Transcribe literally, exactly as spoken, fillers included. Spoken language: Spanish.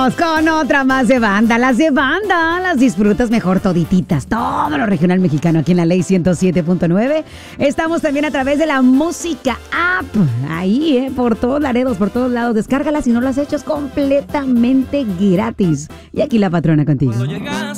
Vamos con otra más de banda. Las de banda las disfrutas mejor todititas. Todo lo regional mexicano aquí en la Ley ciento siete punto nueve. Estamos también a través de la música app. Ahí, eh, por todos Laredos, por todos lados. Descárgala si no lo has hecho, es completamente gratis. Y aquí la patrona contigo.